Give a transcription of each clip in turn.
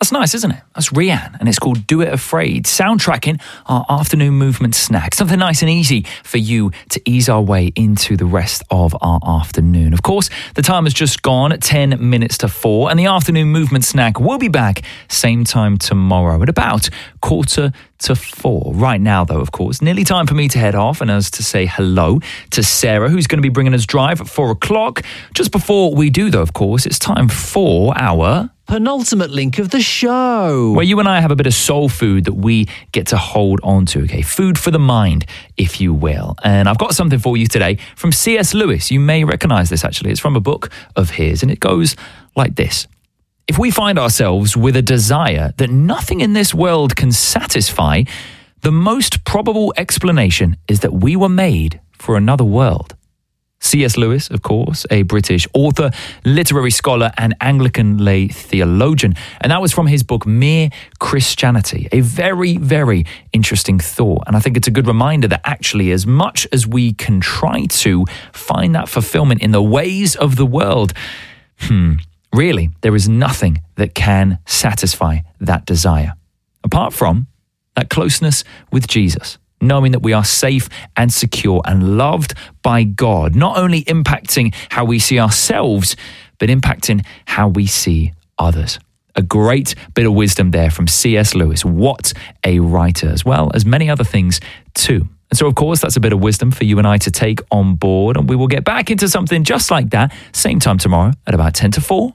That's nice, isn't it? That's Rihanna, and it's called Do It Afraid, soundtracking our afternoon movement snack. Something nice and easy for you to ease our way into the rest of our afternoon. Of course, the time has just gone, 10 minutes to 4, and the afternoon movement snack will be back same time tomorrow at about 3:45. Right now, though, of course, nearly time for me to head off and us to say hello to Sarah, who's going to be bringing us Drive at 4 o'clock. Just before we do, though, of course, it's time for our penultimate link of the show, where you and I have a bit of soul food that we get to hold on to, okay? Food for the mind, if you will. And I've got something for you today from C.S. Lewis. You may recognize this, actually. It's from a book of his, and it goes like this. If we find ourselves with a desire that nothing in this world can satisfy, the most probable explanation is that we were made for another world. C.S. Lewis, of course, a British author, literary scholar, and Anglican lay theologian. And that was from his book, Mere Christianity. A very, very interesting thought. And I think it's a good reminder that actually, as much as we can try to find that fulfillment in the ways of the world, really, there is nothing that can satisfy that desire, apart from that closeness with Jesus. Knowing that we are safe and secure and loved by God, not only impacting how we see ourselves, but impacting how we see others. A great bit of wisdom there from C.S. Lewis. What a writer, as well as many other things too. And so, of course, that's a bit of wisdom for you and I to take on board. And we will get back into something just like that, same time tomorrow at about 3:50.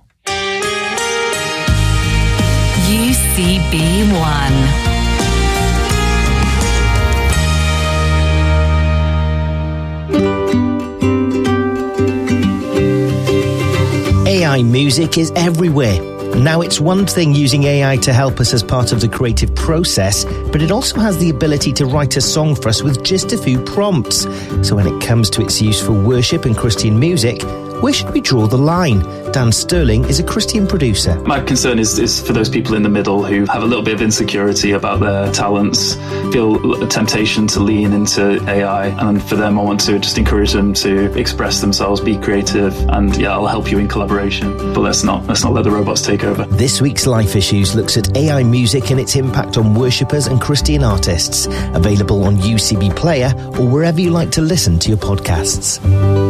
UCB1. AI music is everywhere. Now, it's one thing using AI to help us as part of the creative process, but it also has the ability to write a song for us with just a few prompts. So when it comes to its use for worship and Christian music, where should we draw the line? Dan Sterling is a Christian producer. My concern is for those people in the middle who have a little bit of insecurity about their talents, feel a temptation to lean into AI, and for them I want to just encourage them to express themselves, be creative, and I'll help you in collaboration. But let's not let the robots take over. This week's Life Issues looks at AI music and its impact on worshippers and Christian artists. Available on UCB Player or wherever you like to listen to your podcasts.